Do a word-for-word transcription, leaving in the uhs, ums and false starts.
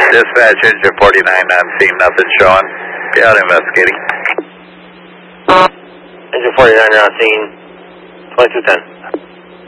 Dispatch, engine forty-nine, not seeing nothing showing. Be out investigating. Engine forty-nine, you're not seeing twenty-two ten.